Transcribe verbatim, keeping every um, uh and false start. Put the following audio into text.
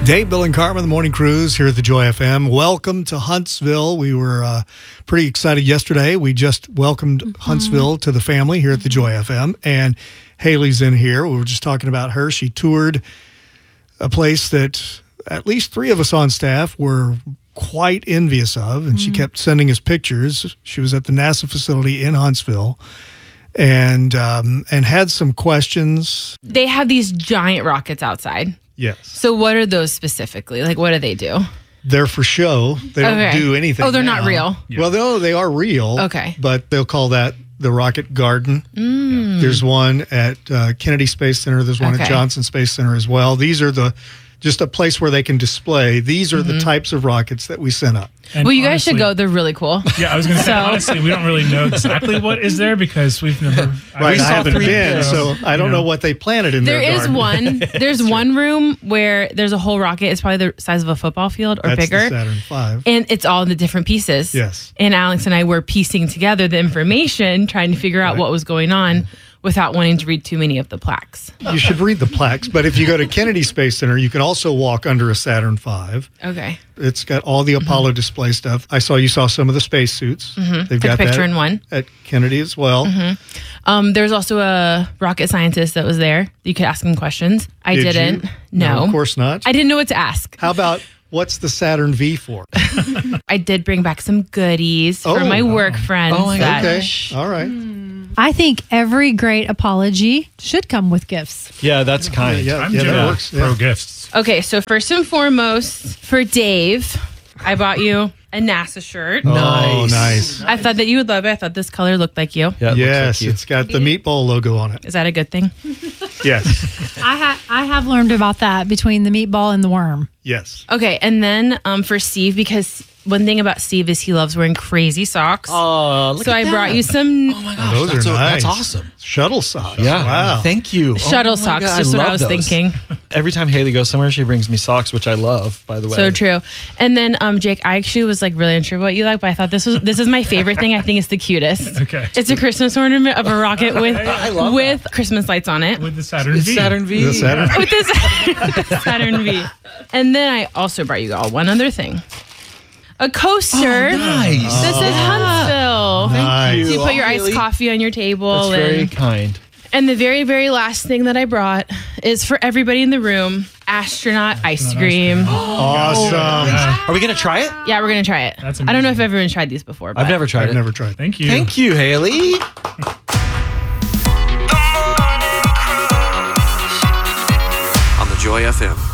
Dave, Bill, and Carmen, the Morning Cruise here at the Joy F M. Welcome to Huntsville. We were uh, pretty excited yesterday. We just welcomed mm-hmm. Huntsville to the family here at the Joy F M. And Haley's in here. We were just talking about her. She toured a place that at least three of us on staff were quite envious of. And mm-hmm. she kept sending us pictures. She was at the NASA facility in Huntsville. And um, and had some questions. They have these giant rockets outside. Yes. So what are those specifically? Like, what do they do? They're for show. They don't okay. do anything. Oh, they're now. not real? Yeah. Well, no, they are real. Okay. But they'll call that the Rocket Garden. Mm. There's one at uh, Kennedy Space Center. There's one okay. at Johnson Space Center as well. These are the just a place where they can display. These are mm-hmm. the types of rockets that we sent up. And well, you honestly, guys should go. They're really cool. Yeah, I was going to say, so. honestly, we don't really know exactly what is there because we've never... Right, I, I haven't been, videos, so I don't you know. know what they planted in there their garden. There is one. There's one room where there's a whole rocket. It's probably the size of a football field or That's bigger. The Saturn five. And it's all in the different pieces. Yes. And Alex and I were piecing together the information, trying to figure out right. what was going on. Without wanting to read too many of the plaques. You should read the plaques, but if you go to Kennedy Space Center, you can also walk under a Saturn five. Okay. It's got all the Apollo mm-hmm. display stuff. I saw you saw some of the spacesuits. Mm-hmm. They've Took got a picture that in one. At Kennedy as well. Mm-hmm. Um, there's also a rocket scientist that was there. You could ask him questions. I Did didn't. You? No. no. Of course not. I didn't know what to ask. How about what's the Saturn V for? I did bring back some goodies oh, for my oh. work friends. Oh, my that, okay. All right. Hmm. I think every great apology should come with gifts. Yeah, that's kind. Yeah, yeah, I'm yeah, that uh, works. pro Yeah. gifts. Okay, so first and foremost, for Dave, I bought you a NASA shirt. Oh, Nice. nice. I thought that you would love it. I thought this color looked like you. Yeah, it Yes, looks like you. it's got the meatball logo on it. Is that a good thing? Yes. I, ha- I have learned about that between the meatball and the worm. Yes. Okay, and then um, for Steve, because one thing about Steve is he loves wearing crazy socks. Oh, look so at I that. brought you some Oh my gosh, Those that's, are a- nice. that's awesome. Shuttle socks. Yeah. Wow. Thank you. shuttle Oh my socks, God, just what love I was those. thinking. Every time Haley goes somewhere, she brings me socks, which I love, by the way. So true. And then um, Jake, I actually was like really unsure what you like, but I thought this was this is my favorite thing. I think it's the cutest. Okay. It's a Christmas ornament of a rocket with I love with Christmas lights on it. With the Saturn It's V. Saturn V. The Saturn. With this Saturn V. And then I also brought you all one other thing. A coaster. Oh, nice. This is Huntsville. Nice. So you put your Oh, iced Haley. coffee on your table. That's very and, kind. and the very, very last thing that I brought is for everybody in the room, astronaut ice cream. Awesome. Yeah. Are we going to try it? Yeah, we're going to try it. That's I don't know if amazing. everyone's tried these before. But I've never tried I've it. never tried. Thank you. Thank you, Haley. On the Joy F M.